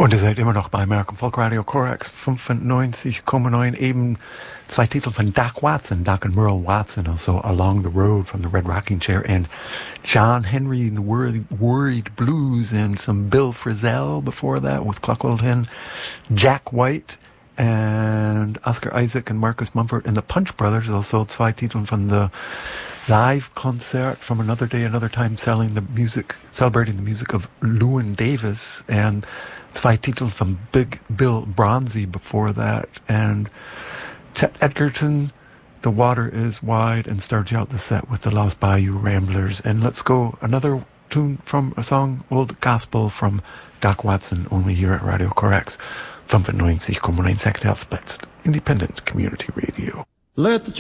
Und ihr seid immer noch bei American Folk Radio Corax 95,9. Eben zwei Titel von Doc Watson, Doc and Merle Watson, also Along the Road from the Red Rocking Chair, and John Henry and the Worried Blues, and some Bill Frisell before that with Clockwork Hen, Jack White, and Oscar Isaac and Marcus Mumford, and the Punch Brothers, also zwei Titel von the Live-Konzert from Another Day, Another Time, celebrating the music of Llewyn Davis, and zwei Titel from Big Bill Bronzy before that, and Chet Edgerton, The Water is Wide, and started out the set with the Lost Bayou Ramblers. And let's go another tune from a song, Old Gospel from Doc Watson, only here at Radio Corax 95,9 Independent Community Radio. Let the